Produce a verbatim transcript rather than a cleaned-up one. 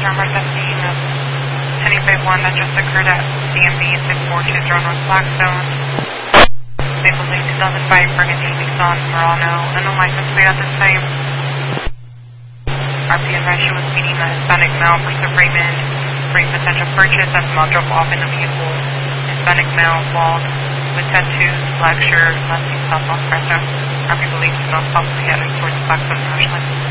November fifteen of Penny Bay one that just occurred at C M B six four two zero North Blackstone. Vehicle late two thousand five Burgundy Nissan Murano and no license plate at this time. R P advisory was meeting a Hispanic male Pursuit Raymond for a potential purchase as the male drove off in the vehicle. Hispanic male, bald, with tattoos, black shirt, left knee, southpaw, pressure. R P believes the male possibly headed towards Blackstone National.